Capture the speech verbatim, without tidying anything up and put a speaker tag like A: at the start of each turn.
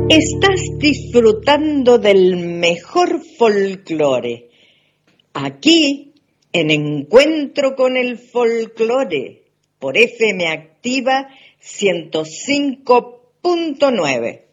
A: Estás disfrutando del mejor folclore, aquí en Encuentro con el Folclore, por F M Activa ciento cinco punto nueve.